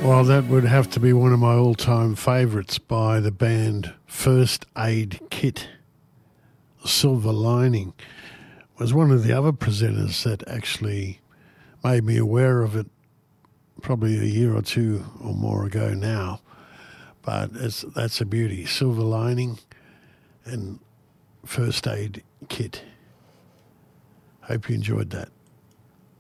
Well, that would have to be one of my all-time favourites by the band First Aid Kit. Silver Lining was one of the other presenters that actually made me aware of it probably a year or two or more ago now. But that's a beauty. Silver Lining and First Aid Kit. Hope you enjoyed that.